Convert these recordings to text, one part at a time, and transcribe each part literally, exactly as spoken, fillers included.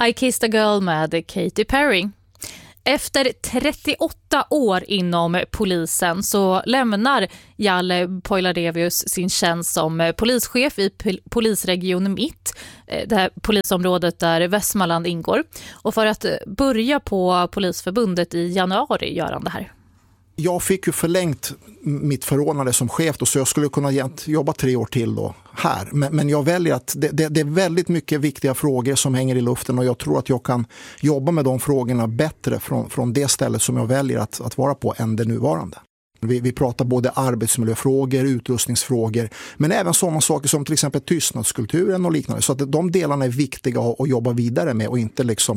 I Kissed a Girl med Katy Perry. Efter trettioåtta år inom polisen så lämnar Jalle Poilarevius sin tjänst som polischef i polisregion Mitt, det här polisområdet där Västmanland ingår. Och för att börja på Polisförbundet i januari gör han det här. Jag fick ju förlängt mitt förordnande som chef då, så jag skulle kunna jobba tre år till då här. Men, men jag väljer att det, det, det är väldigt mycket viktiga frågor som hänger i luften och jag tror att jag kan jobba med de frågorna bättre från, från det stället som jag väljer att, att vara på än det nuvarande. Vi, vi pratar både arbetsmiljöfrågor, utrustningsfrågor, men även sådana saker som till exempel tystnadskulturen och liknande. Så att de delarna är viktiga att, att jobba vidare med och inte liksom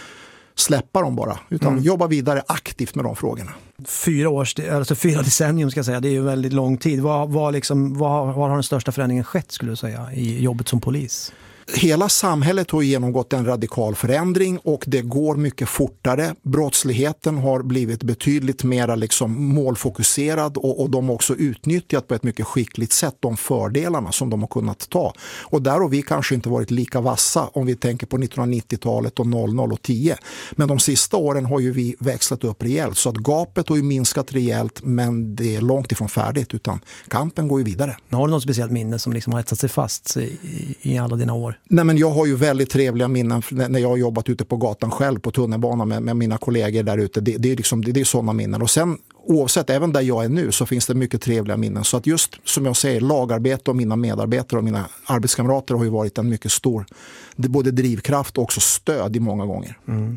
släppa dem bara, utan mm. jobba vidare aktivt med de frågorna. Fyra års, alltså fyra decennium ska jag säga, det är ju väldigt lång tid. Vad, vad, liksom, vad, vad har den största förändringen skett skulle du säga i jobbet som polis? Hela samhället har genomgått en radikal förändring och det går mycket fortare. Brottsligheten har blivit betydligt mer liksom målfokuserad och, och de har också utnyttjat på ett mycket skickligt sätt de fördelarna som de har kunnat ta. Och där har vi kanske inte varit lika vassa om vi tänker på nittonhundranittiotalet och noll noll och tio. Men de sista åren har ju vi växlat upp rejält så att gapet har ju minskat rejält men det är långt ifrån färdigt utan kampen går ju vidare. Har du något speciellt minne som liksom har etsat sig fast i, i alla dina år? Nej, men jag har ju väldigt trevliga minnen när jag har jobbat ute på gatan själv på tunnelbanan med, med mina kollegor där ute. Det, det är liksom, det, det är sådana minnen. Och sen oavsett, även där jag är nu så finns det mycket trevliga minnen. Så att just som jag säger, lagarbete och mina medarbetare och mina arbetskamrater har ju varit en mycket stor både drivkraft och också stöd i många gånger. Mm.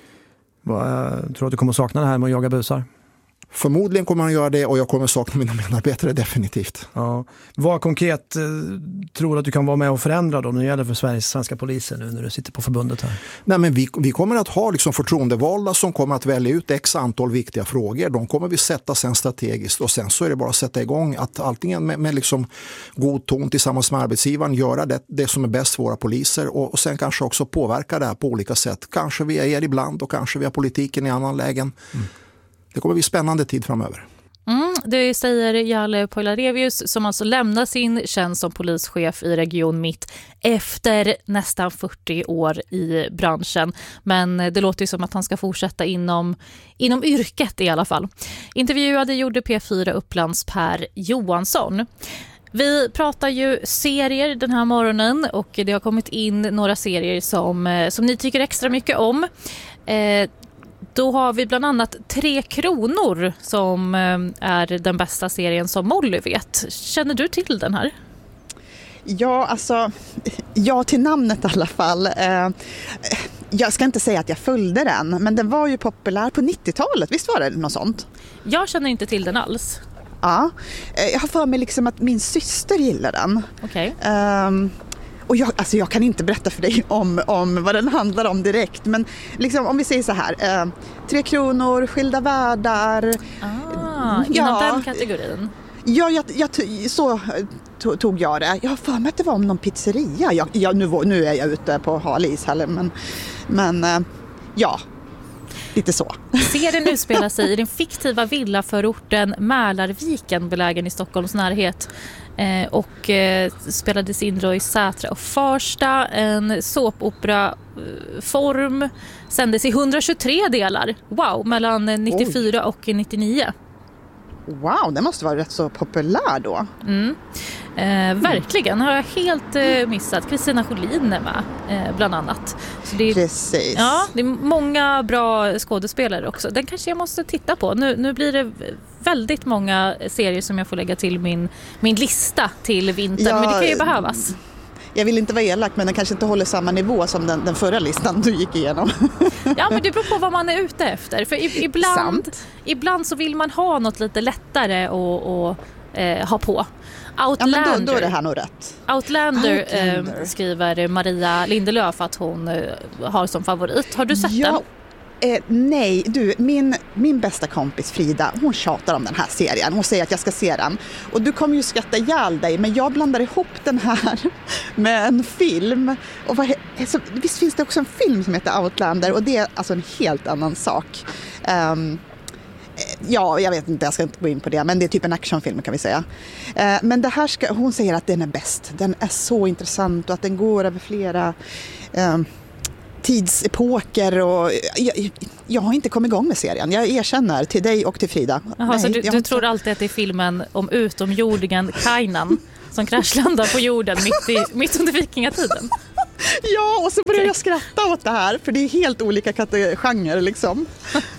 Vad, tror du att du kommer att sakna det här med att jaga busar? Förmodligen kommer man göra det och jag kommer sakna mina medarbetare definitivt. Ja. Vad konkret eh, tror du att du kan vara med och förändra då när det gäller för Sveriges svenska poliser nu när du sitter på förbundet här? Nej, men vi, vi kommer att ha liksom förtroendevalda som kommer att välja ut x antal viktiga frågor. De kommer vi sätta sen strategiskt och sen så är det bara att sätta igång att antingen med, med liksom god ton tillsammans med arbetsgivaren göra det, det som är bäst för våra poliser och, och sen kanske också påverka det här på olika sätt. Kanske via er ibland och kanske via politiken i annan lägen. Mm. Det kommer bli spännande tid framöver. Mm, det säger Jalle Poilarevius som alltså lämnar sin tjänst som polischef i Region Mitt efter nästan fyrtio år i branschen. Men det låter ju som att han ska fortsätta inom, inom yrket i alla fall. Intervjuade gjorde P fyra Upplands Per Johansson. Vi pratar ju serier den här morgonen och det har kommit in några serier som, som ni tycker extra mycket om. Eh, Då har vi bland annat Tre kronor som är den bästa serien som Molly vet. Känner du till den här? Ja, alltså, ja till namnet i alla fall. Jag ska inte säga att jag följde den, men den var ju populär på nittiotalet. Visst var det något sånt? Jag känner inte till den alls. Ja, jag har för mig liksom att min syster gillar den. Okej. Okay. Um, Och jag, alltså jag kan inte berätta för dig om, om vad den handlar om direkt. Men liksom, om vi säger så här. Eh, tre kronor, skilda världar. Ah, inom ja, den kategorin. Ja, jag, jag, så tog jag det. Jag har för mig att det var om någon pizzeria. Jag, jag, nu, nu är jag ute på halis här. Men, men eh, ja, lite så. Serien utspelar sig i den fiktiva villaförorten Mälarviken belägen i Stockholms närhet. Eh, och eh, spelades in då i Sätra och Farsta, en såpopera-form, eh, sändes i hundratjugotre delar, wow, mellan nittiofyra Oj. och nittionio. Wow, det måste vara rätt så populär då. Mm. Eh, verkligen, har jag helt eh, missat. Kristina Scholin är med, eh, bland annat. Så det är, Precis. Ja, det är många bra skådespelare också. Den kanske jag måste titta på. Nu, nu blir det väldigt många serier som jag får lägga till min, min lista till vintern. Ja, men det kan ju behövas. Jag vill inte vara elak, men den kanske inte håller samma nivå som den, den förra listan du gick igenom. Ja, men det beror på vad man är ute efter. För i, ibland, ibland så vill man ha något lite lättare att eh, ha på. Outlander, ja, men då, då är det här nog rätt. Outlander, Outlander. Eh, skriver Maria Lindelöf att hon eh, har som favorit. Har du sett ja. den? Eh, nej, du, min, min bästa kompis Frida, hon tjatar om den här serien. Hon säger att jag ska se den. Och du kommer ju skratta ihjäl dig, men jag blandar ihop den här med en film. Och vad, så, visst finns det också en film som heter Outlander, och det är alltså en helt annan sak. Um, ja, jag vet inte, jag ska inte gå in på det, men det är typ en actionfilm kan vi säga. Uh, men det här ska, hon säger att den är bäst. Den är så intressant och att den går över flera... Um, tidsepoker och jag, jag har inte kommit igång med serien. Jag erkänner till dig och till Frida. Jaha, Nej, så du, du inte... tror alltid att det är filmen om utomjordingen Kainan som kraschlandar på jorden mitt, i, mitt under vikingatiden? Ja, och så börjar jag skratta åt det här för det är helt olika kategorier liksom.